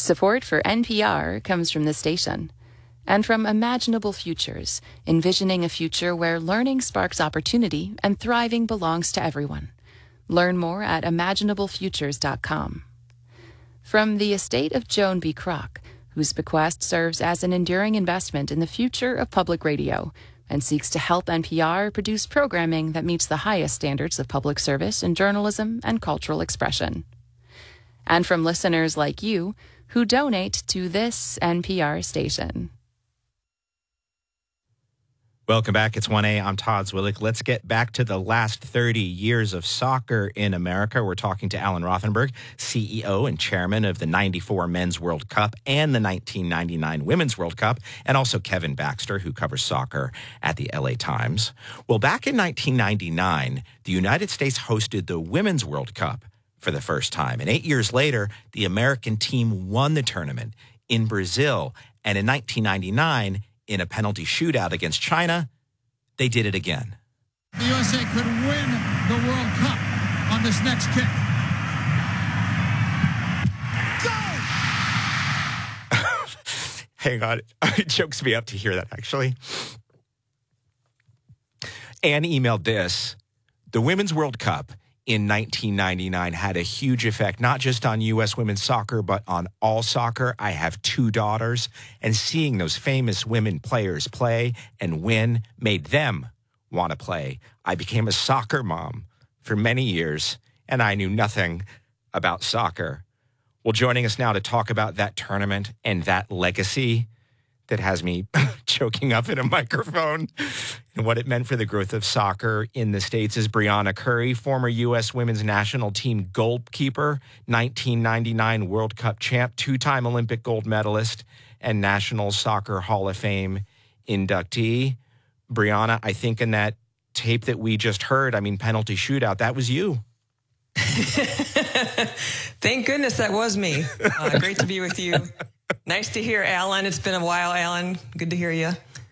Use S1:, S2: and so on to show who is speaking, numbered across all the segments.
S1: Support for NPR comes from the station and from Imaginable Futures, envisioning a future where learning sparks opportunity and thriving belongs to everyone. Learn more at imaginablefutures.com. From the estate of Joan B. Kroc, whose bequest serves as an enduring investment in the future of public radio and seeks to help NPR produce programming that meets the highest standards of public service in journalism and cultural expression. And from listeners like you who donate to this NPR station.
S2: Welcome back. It's 1A. I'm Todd Zwillich. Let's get back to the last 30 years of soccer in America. We're talking to Alan Rothenberg, CEO and chairman of the 94 Men's World Cup and the 1999 Women's World Cup, and also Kevin Baxter, who covers soccer at the LA Times. Well, back in 1999, the United States hosted the Women's World Cup for the first time. And 8 years later, the American team won the tournament in Brazil. And in 1999, in a penalty shootout against China, they did it again.
S3: The USA could win the World Cup on this next kick. Go!
S2: Hang on. It chokes me up to hear that, actually. Anne emailed this. The Women's World Cup in 1999 had a huge effect, not just on U.S. women's soccer, but on all soccer. I have 2 daughters, and seeing those famous women players play and win made them want to play. I became a soccer mom for many years, and I knew nothing about soccer. Well, joining us now to talk about that tournament and that legacy that has me choking up in a microphone and what it meant for the growth of soccer in the States is Brianna Curry, former U.S. women's national team goalkeeper, 1999 World Cup champ, 2-time Olympic gold medalist, and National Soccer Hall of Fame inductee. Brianna, I think in that tape that we just heard, penalty shootout, that was you.
S4: Thank goodness that was me. Great to be with you. Nice to hear, Alan. It's been a while, Alan. Good to hear you.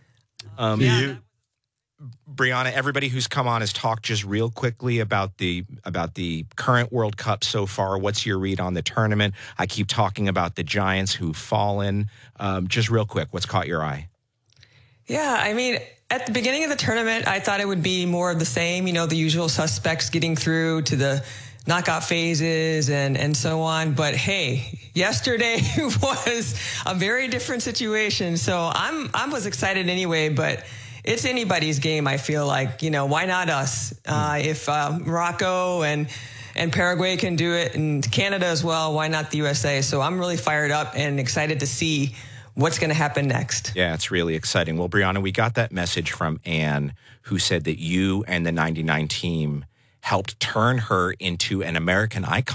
S2: Brianna, everybody who's come on has talked just real quickly about the current World Cup so far. What's your read on the tournament? I keep talking about the Giants who've fallen. Just real quick, what's caught your eye?
S4: Yeah, at the beginning of the tournament, I thought it would be more of the same, the usual suspects getting through to the knockout phases and so on. But hey, yesterday was a very different situation. So I was excited anyway, but it's anybody's game, I feel like. Why not us? If Morocco and Paraguay can do it, and Canada as well, why not the USA? So I'm really fired up and excited to see what's going to happen next.
S2: Yeah, it's really exciting. Well, Brianna, we got that message from Anne, who said that you and the 99 team helped turn her into an American icon.